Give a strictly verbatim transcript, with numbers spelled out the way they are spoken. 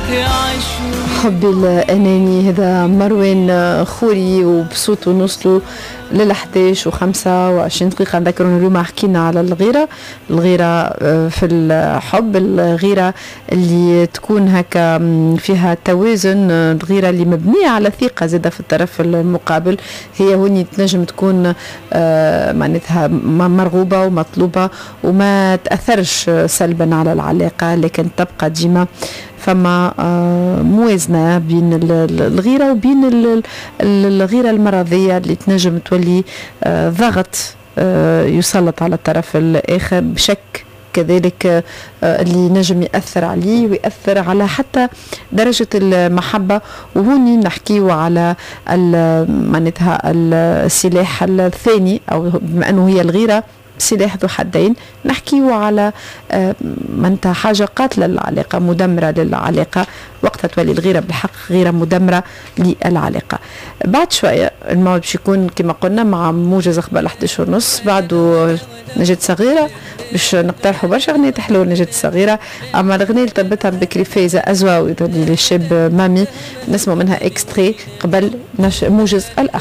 حبي الأناني هذا مروان خوري وبصوته نوصلوا للحداش وخمسة وعشرين دقيقة. نذكروا اليوم حكينا على الغيرة الغيرة في الحب، الغيرة اللي تكون هكا فيها توازن، الغيرة اللي مبنية على ثقة زادة في الطرف المقابل، هي هوني تنجم تكون معناتها مرغوبة ومطلوبة وما تأثرش سلبا على العلاقة، لكن تبقى ديما فما موازنة بين الغيرة وبين الغيرة المرضية اللي تنجم تولي ضغط يسلط على الطرف الآخر بشك كذلك اللي نجم يأثر عليه ويأثر على حتى درجة المحبة. وهوني نحكيه على معناتها السلاح الثاني، أو بما أنه هي الغيرة سلاح ذو حدين، نحكيه على منتها حاجة قاتلة للعلاقة، مدمرة للعلاقة، وقتها تولي الغيرة بالحق غيرة مدمرة للعلاقة. بعد شوية الموعد باش يكون كما قلنا مع موجز قبل أحد عشر ونص، بعده نجد صغيرة باش نقترحوا برشا أغنية حلوة نجد صغيرة، أما الأغنية اللي طلبتها بكري فايزة أزواوي للشاب مامي نسمع منها إكستري قبل موجز الأخ.